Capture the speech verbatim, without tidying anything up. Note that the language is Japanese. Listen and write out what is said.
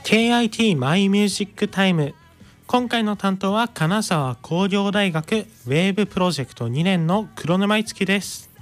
ケーアイティー マイミュージックタイム。今回の担当は金沢工業大学ウェーブプロジェクトにねんの黒沼いつきです。